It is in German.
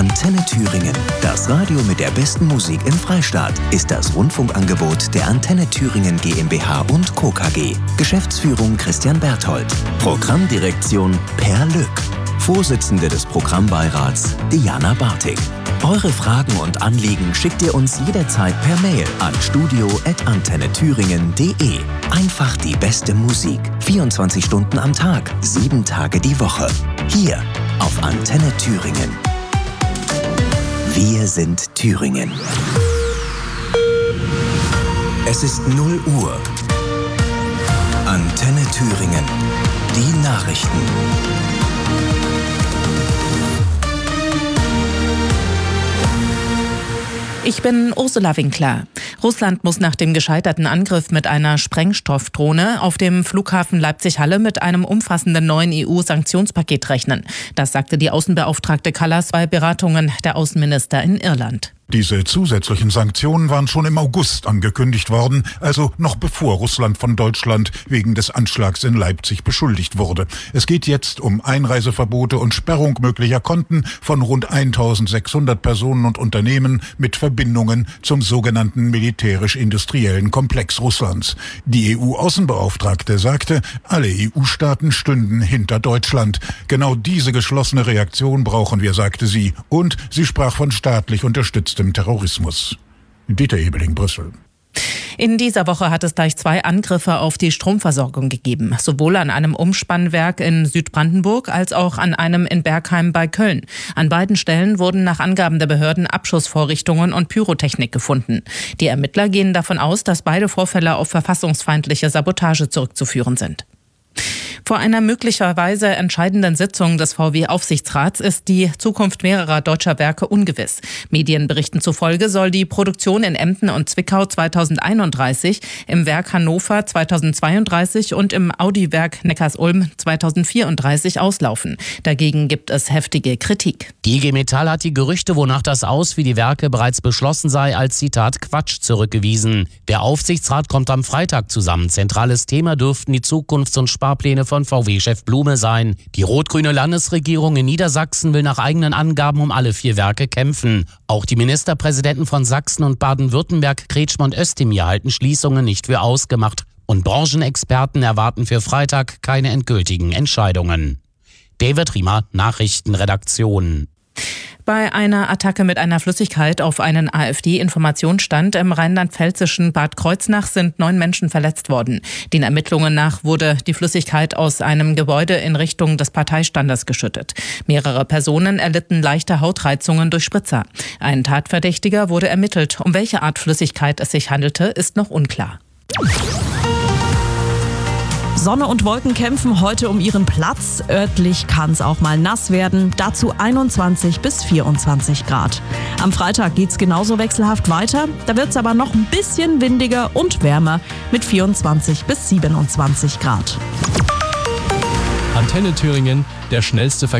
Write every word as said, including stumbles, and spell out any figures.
Antenne Thüringen, das Radio mit der besten Musik im Freistaat, ist das Rundfunkangebot der Antenne Thüringen GmbH und Co. K G. Geschäftsführung Christian Berthold. Programmdirektion Per Lück. Vorsitzende des Programmbeirats Diana Bartik. Eure Fragen und Anliegen schickt ihr uns jederzeit per Mail an studio at antenne thüringen punkt de. Einfach die beste Musik. vierundzwanzig Stunden am Tag, sieben Tage die Woche. Hier auf Antenne Thüringen. Wir sind Thüringen. Es ist null Uhr. Antenne Thüringen. Die Nachrichten. Ich bin Ursula Winkler. Russland muss nach dem gescheiterten Angriff mit einer Sprengstoffdrohne auf dem Flughafen Leipzig-Halle mit einem umfassenden neuen E U-Sanktionspaket rechnen. Das sagte die Außenbeauftragte Kallas bei Beratungen der Außenminister in Irland. Diese zusätzlichen Sanktionen waren schon im August angekündigt worden, also noch bevor Russland von Deutschland wegen des Anschlags in Leipzig beschuldigt wurde. Es geht jetzt um Einreiseverbote und Sperrung möglicher Konten von rund eintausendsechshundert Personen und Unternehmen mit Verbindungen zum sogenannten militärisch-industriellen Komplex Russlands. Die E U-Außenbeauftragte sagte, alle E U-Staaten stünden hinter Deutschland. Genau diese geschlossene Reaktion brauchen wir, sagte sie. Und sie sprach von staatlich unterstütztem Terrorismus. Dieter Ebeling, Brüssel. In dieser Woche hat es gleich zwei Angriffe auf die Stromversorgung gegeben. Sowohl an einem Umspannwerk in Südbrandenburg als auch an einem in Bergheim bei Köln. An beiden Stellen wurden nach Angaben der Behörden Abschussvorrichtungen und Pyrotechnik gefunden. Die Ermittler gehen davon aus, dass beide Vorfälle auf verfassungsfeindliche Sabotage zurückzuführen sind. Vor einer möglicherweise entscheidenden Sitzung des V W-Aufsichtsrats ist die Zukunft mehrerer deutscher Werke ungewiss. Medienberichten zufolge soll die Produktion in Emden und Zwickau zweitausendeinunddreißig, im Werk Hannover zweitausendzweiunddreißig und im Audi-Werk Neckarsulm zweitausendvierunddreißig auslaufen. Dagegen gibt es heftige Kritik. Die I G Metall hat die Gerüchte, wonach das Aus wie die Werke bereits beschlossen sei, als Zitat Quatsch zurückgewiesen. Der Aufsichtsrat kommt am Freitag zusammen. Zentrales Thema dürften die Zukunfts- und Sparpläne von V W-Chef Blume sein. Die rot-grüne Landesregierung in Niedersachsen will nach eigenen Angaben um alle vier Werke kämpfen. Auch die Ministerpräsidenten von Sachsen und Baden-Württemberg, Kretschmer und Özdemir, halten Schließungen nicht für ausgemacht. Und Branchenexperten erwarten für Freitag keine endgültigen Entscheidungen. David Riemer, Nachrichtenredaktion. Bei einer Attacke mit einer Flüssigkeit auf einen AfD-Informationsstand im rheinland-pfälzischen Bad Kreuznach sind neun Menschen verletzt worden. Den Ermittlungen nach wurde die Flüssigkeit aus einem Gebäude in Richtung des Parteistandes geschüttet. Mehrere Personen erlitten leichte Hautreizungen durch Spritzer. Ein Tatverdächtiger wurde ermittelt. Um welche Art Flüssigkeit es sich handelte, ist noch unklar. Sonne und Wolken kämpfen heute um ihren Platz. Örtlich kann es auch mal nass werden. Dazu einundzwanzig bis vierundzwanzig Grad. Am Freitag geht's genauso wechselhaft weiter. Da wird's aber noch ein bisschen windiger und wärmer mit vierundzwanzig bis siebenundzwanzig Grad. Antenne Thüringen, der schnellste Verkehr.